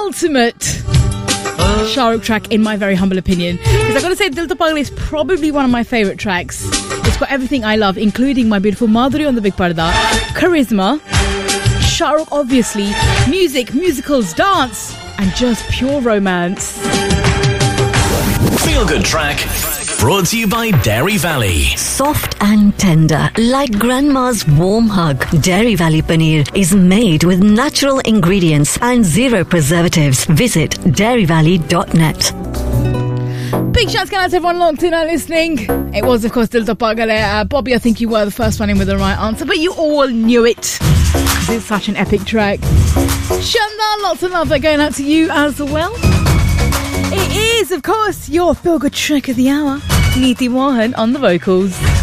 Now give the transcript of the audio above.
ultimate Shah Rukh track, in my very humble opinion. Because I've got to say, Dil To Pagal is probably one of my favourite tracks. It's got everything I love, including my beautiful Madhuri on the big parda, charisma, Shah Rukh obviously, music, musicals, dance, and just pure romance. Feel Good Track, brought to you by Dairy Valley. Soft and tender, like grandma's warm hug. Dairy Valley Paneer is made with natural ingredients and zero preservatives. Visit dairyvalley.net. Big shouts going out to everyone locked in and listening. It was, of course, Dil To Pagal. Bobby, I think you were the first one in with the right answer, but you all knew it. It's such an epic track. Shanda, lots of love going out to you as well. It is, of course, your feel-good track of the hour. Neeti Mohan on the vocals.